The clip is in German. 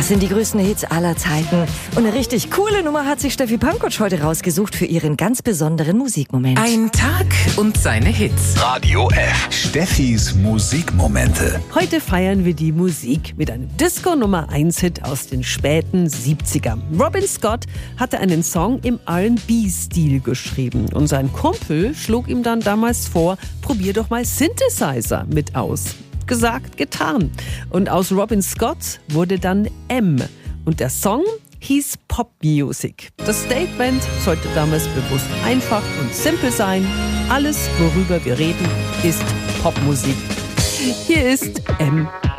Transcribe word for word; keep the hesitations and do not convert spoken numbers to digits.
Das sind die größten Hits aller Zeiten. Und eine richtig coole Nummer hat sich Steffi Pankow heute rausgesucht für ihren ganz besonderen Musikmoment. Ein Tag und seine Hits. Radio F. Steffis Musikmomente. Heute feiern wir die Musik mit einem Disco-Nummer eins Hit aus den späten siebzigern. Robin Scott hatte einen Song im R and B-Stil geschrieben. Und sein Kumpel schlug ihm dann damals vor, probier doch mal Synthesizer mit aus. Gesagt, getan. Und aus Robin Scott wurde dann M. Und der Song hieß Pop Music. Das Statement sollte damals bewusst einfach und simpel sein. Alles, worüber wir reden, ist Popmusik. Hier ist M.